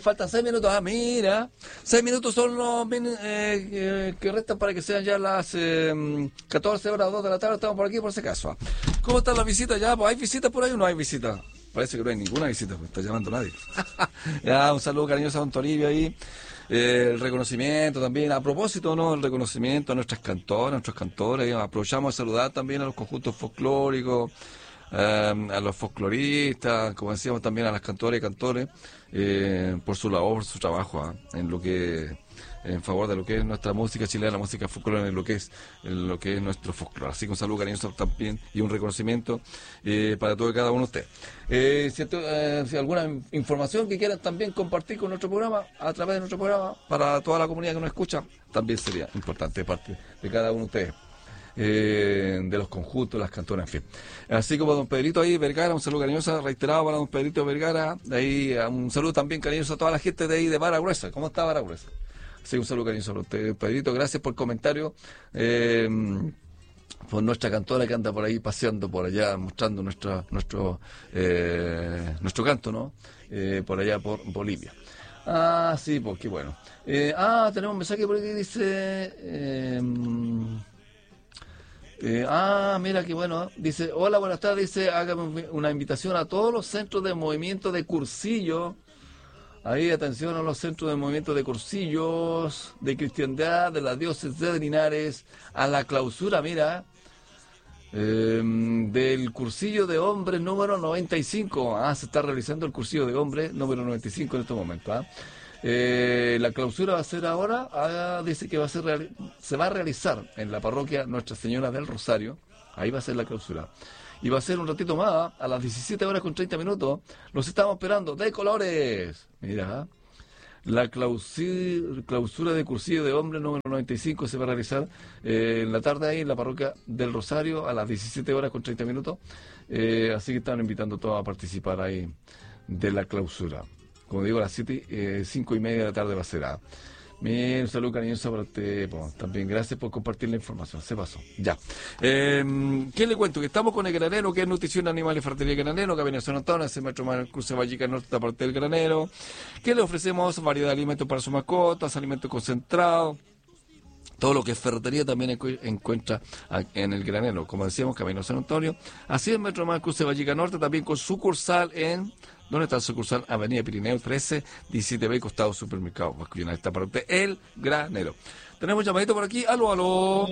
faltan 6 minutos. Ah, mira, 6 minutos son los que restan para que sean ya las 14 horas, 2 de la tarde. Estamos por aquí por ese caso. ¿Cómo están las visitas ya? Pues, ¿hay visitas por ahí o no hay visitas? Parece que no hay ninguna visita, pues está llamando nadie. Ya, un saludo cariñoso a don Toribio ahí. El reconocimiento también, a propósito, ¿no? El reconocimiento a nuestras cantoras, a nuestros cantores. Aprovechamos a saludar también a los conjuntos folclóricos, a los folcloristas, como decíamos también a las cantoras y cantores, por su labor, por su trabajo, en favor de lo que es nuestra música chilena, la música folclórica, en lo que es nuestro folclore. Así que un saludo cariñoso también y un reconocimiento para todo y cada uno de ustedes. Si alguna información que quieran también compartir con nuestro programa, a través de nuestro programa, para toda la comunidad que nos escucha, también sería importante de parte de cada uno de ustedes. De los conjuntos, las cantoras, en fin. Así como don Pedrito ahí, Vergara, un saludo cariñoso reiterado para don Pedrito Vergara. De ahí, un saludo también cariñoso a toda la gente de ahí de Vara Gruesa. ¿Cómo está Vara Gruesa? Sí, un saludo cariñoso a usted, Pedrito. Gracias por el comentario. Por nuestra cantora que anda por ahí paseando por allá, mostrando nuestro canto, ¿no? Por allá por Bolivia. Ah, sí, pues qué bueno. Tenemos un mensaje por aquí que dice... mira qué bueno. Dice, hola, buenas tardes. Dice, hágame una invitación a todos los centros de movimiento de cursillo. Ahí, atención a los centros de movimiento de cursillos, de cristiandad, de la diócesis de Linares, a la clausura, mira, del cursillo de hombres número 95. Se está realizando el cursillo de hombres número 95 en este momento. La clausura va a ser ahora, dice que se va a realizar en la parroquia Nuestra Señora del Rosario. Ahí va a ser la clausura. Y va a ser un ratito más, a las 17 horas con 30 minutos. Los estamos esperando de colores. Mira, la clausura de cursillo de hombres número 95 se va a realizar en la tarde ahí en la parroquia del Rosario a las 17 horas con 30 minutos. Así que están invitando a todos a participar ahí de la clausura. Como digo, a las 5:30 de la tarde va a ser. Bien, un saludo cariñoso para usted. También gracias por compartir la información. Se pasó. Ya. ¿Qué le cuento? Que estamos con el granero, que es Nutrición Animal y Fertilidad Granero, que viene a San Antonio, ese metro más cruce Vallica Norte, esta parte del granero. Que le ofrecemos variedad de alimentos para sus mascotas, alimentos concentrados. Todo lo que es ferretería también encuentra en el granero. Como decíamos, Camino San Antonio. Así es, metro más cruce Vallica Norte, también con sucursal en... ¿Dónde está la sucursal? Avenida Pirineo 13, 17B, costado supermercado. Masculina, está para usted el granero. Tenemos un llamadito por aquí. Aló, aló.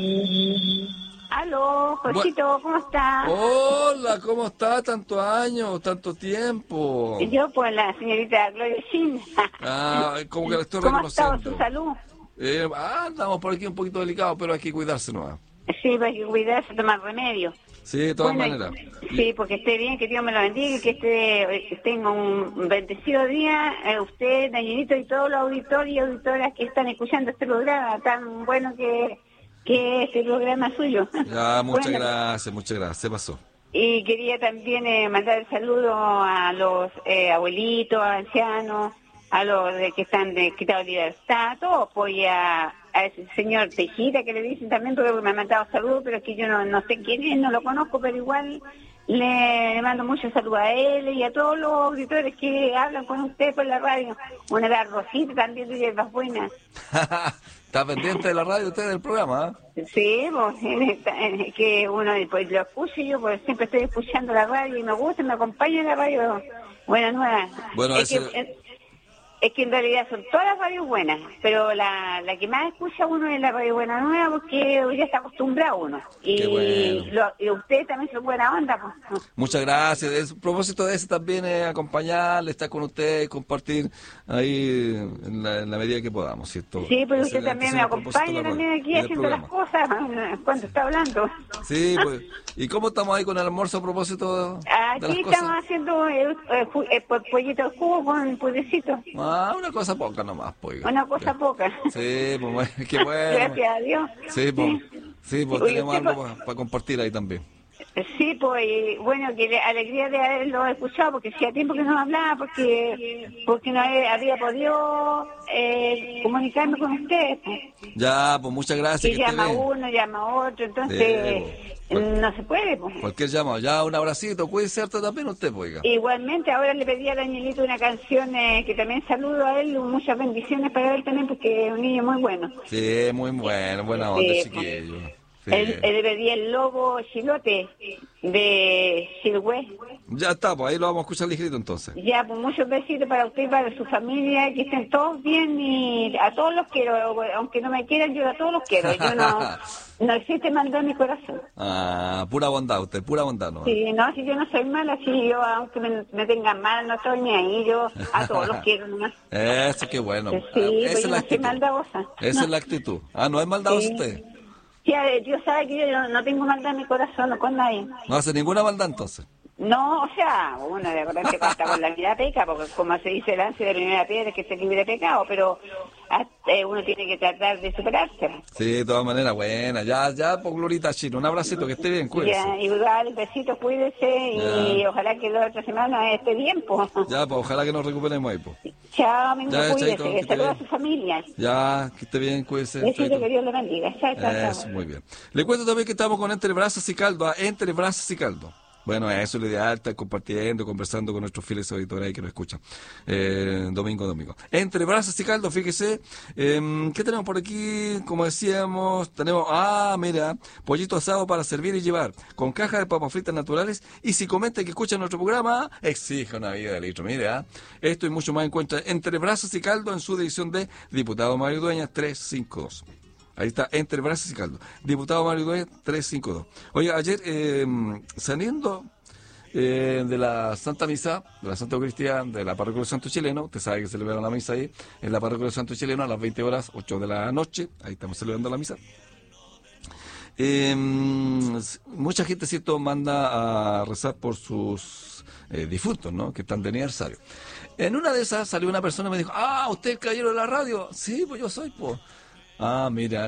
Aló, Jorgito, ¿cómo está? Hola, ¿cómo está? Tantos años, tanto tiempo. Yo, pues, la señorita Gloria Chin. Como que la estoy ¿Cómo reconociendo. ha estado su salud? Andamos por aquí un poquito delicados, pero hay que cuidarse nomás. Sí, hay que cuidarse, tomar remedio. Sí, de todas maneras. Sí, porque esté bien, que Dios me lo bendiga y que tenga un bendecido día, usted, Dañinito, y todos los auditores y auditoras que están escuchando este programa tan bueno que este programa es suyo. Muchas gracias, se pasó. Y quería también mandar el saludo a los abuelitos, ancianos, a los que están de quitado libertad, todo, pues a ese señor Tejita que le dicen también, porque me ha mandado saludos, pero es que yo no sé quién es, no lo conozco, pero igual le mando muchos saludos a él y a todos los auditores que hablan con usted por la radio. Una vez Rosita también de Hierbas Buenas. ¿Está pendiente de la radio usted del programa? Sí, pues, que uno pues lo escucha y yo pues siempre estoy escuchando la radio y me gusta, me acompaña en la radio Buena Nueva. Bueno, es que en realidad son todas las radios buenas, pero la que más escucha uno es la radio Buena Nueva porque ya está acostumbrado uno. Y, bueno. Y ustedes también son buena onda. Pues. Muchas gracias. A propósito de eso también acompañarle, estar con usted, compartir ahí en la medida que podamos, ¿cierto? Sí, pero usted también me acompaña también aquí haciendo las cosas cuando está hablando. Sí, pues. ¿Y cómo estamos ahí con el almuerzo a propósito de aquí estamos haciendo pollito de jugo con pudecito. Una cosa poca nomás, pues. Una cosa poca. Sí, pues qué bueno. Gracias a Dios. Sí, pues tenemos algo para compartir ahí también. Sí, pues, y bueno, alegría de haberlo escuchado, porque hacía tiempo que no hablaba, porque no había podido comunicarme con ustedes. Pues. Ya, pues muchas gracias, Y que esté llama bien. uno, llama otro, entonces Sí, pues, no se puede. Pues. cualquier llamado. Ya, un abracito, cuídese harto también usted, pues, oiga. Igualmente, ahora le pedí a Danielito una canción que también saludo a él, muchas bendiciones para él también, porque es un niño muy bueno. Sí, muy bueno, buena onda, Sí, pues. chiquillo. Sí. Él le pedí el lobo chilote de Silhue. Ya está, pues ahí lo vamos a escuchar ligerito entonces. Ya, pues muchos besitos para usted y para su familia, que estén todos bien y a todos los quiero, aunque no me quieran, yo a todos los quiero. Yo no existe maldad en mi corazón. Ah, pura bondad usted, pura bondad, ¿no? Sí, no, si yo no soy mala, si yo, aunque me tengan mal, no estoy ni ahí, yo a todos los quiero nomás. Eso, qué bueno. Sí, Esa pues es yo la no soy actitud. maldadosa. Esa No. es la actitud. Ah, no es maldadoso Sí. usted. Sí, a ver, Dios sabe que yo no tengo maldad en mi corazón, no con nadie. No hace ninguna maldad entonces. No, o sea, uno de repente cuenta con la vida peca, porque como se dice el ansia de la primera piedra es que se libre de pecado, pero uno tiene que tratar de superarse. Sí, de todas maneras, buena. Ya, por Glorita Chino. Un abracito, que esté bien, Ya, cuídese. igual, besitos, cuídese y Ya. ojalá que la otra semana esté bien, pues. Ya, pues ojalá que nos recuperemos ahí, pues. Chao, amigo, Ya, chaito, que cuídese. esté Saludos a bien. su familia. Ya, que esté bien, cuídese. Besitos, Chaito. que Dios le bendiga. Chao, chao, Eso, chao. muy bien. Le cuento también que estamos con Entre Brazos y Caldo, Entre Brazos y Caldo. Bueno, eso es lo ideal, estar compartiendo, conversando con nuestros fieles auditores ahí que nos escuchan. Domingo a domingo. Entre Brazos y Caldo, fíjese, ¿qué tenemos por aquí? Como decíamos, tenemos, mira, pollito asado para servir y llevar, con caja de papas fritas naturales, y si comenta que escucha nuestro programa, exige una vida de litro. Mira, esto y mucho más encuentra Entre Brazos y Caldo en su edición de Diputado Mario Dueñas 352. Ahí está, Entre Brazos y Caldo. Diputado Mario Dueñas, 352. Oye, ayer, saliendo de la Santa Misa, de la Santa Eucaristía, de la Parroquia del Santo Chileno, usted sabe que celebran la misa ahí, en la Parroquia del Santo Chileno a las 20 horas, 8 de la noche, ahí estamos celebrando la misa. Mucha gente, ¿cierto?, manda a rezar por sus difuntos, ¿no?, que están de aniversario. En una de esas salió una persona y me dijo, ¿usted es el caballero de la radio? Sí, pues yo soy, pues. Mira,